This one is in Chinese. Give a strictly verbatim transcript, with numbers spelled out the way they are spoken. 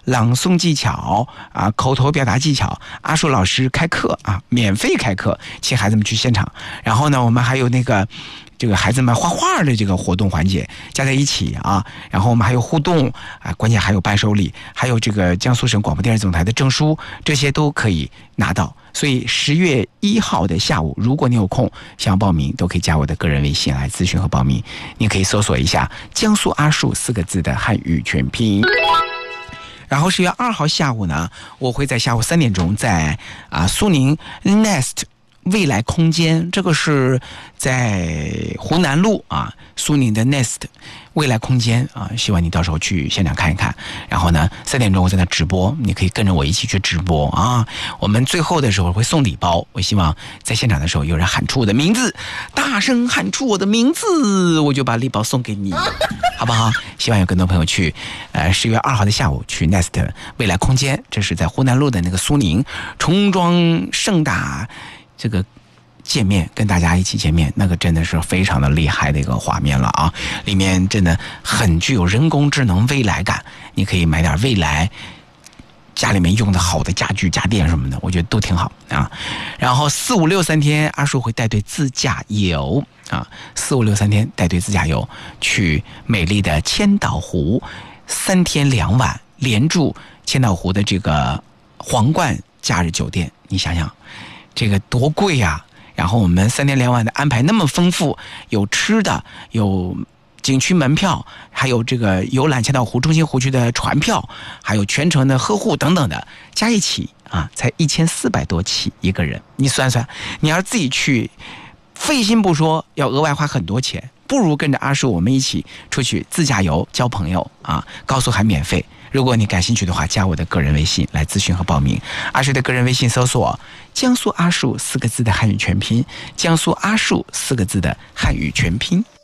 朗诵技巧啊，口头表达技巧，阿树老师开课啊，免费开课，请孩子们去现场。然后呢，我们还有那个这个孩子们画画的这个活动环节加在一起啊，然后我们还有互动啊，关键还有伴手礼，还有这个江苏省广播电视总台的证书，这些都可以拿到。所以十月一号的下午，如果你有空想要报名，都可以加我的个人微信来咨询和报名。你可以搜索一下江苏阿树四个字的汉语全拼。然后十月二号下午呢，我会在下午三点钟在啊苏宁 Nest未来空间，这个是在湖南路啊，苏宁的 Nest 未来空间啊，希望你到时候去现场看一看。然后呢，三点钟我在那直播，你可以跟着我一起去直播啊。我们最后的时候会送礼包，我希望在现场的时候有人喊出我的名字，大声喊出我的名字，我就把礼包送给你，好不好？希望有更多朋友去，呃，十月二号的下午去 Nest 未来空间，这是在湖南路的那个苏宁重装盛大。这个见面跟大家一起见面，那个真的是非常的厉害的一个画面了啊！里面真的很具有人工智能未来感，你可以买点未来家里面用的好的家具家电什么的，我觉得都挺好啊。然后四五六三天，阿树会带队自驾游啊，四五六三天带队自驾游去美丽的千岛湖，三天两晚连住千岛湖的这个皇冠假日酒店，你想想。这个多贵呀、啊！然后我们三天两晚的安排那么丰富，有吃的，有景区门票，还有这个游览千岛湖中心湖区的船票，还有全程的呵护等等的，加一起啊，才一千四百多起一个人。你算算，你要自己去，费心不说，要额外花很多钱，不如跟着阿树我们一起出去自驾游交朋友啊，高速还免费。如果你感兴趣的话，加我的个人微信来咨询和报名。阿树的个人微信搜索江苏阿树四个字的汉语全拼，江苏阿树四个字的汉语全拼。